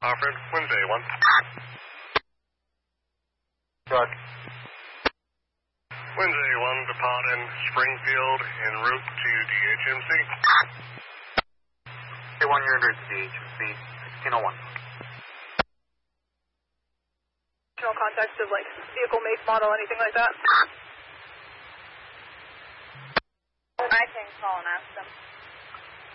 Alfred, Wednesday 1. Truck. Wednesday 1, departing Springfield en route to DHMC. Hey, 1, you're en route to DHMC, 1601. No context of like vehicle make, model, anything like that? I can call and ask them.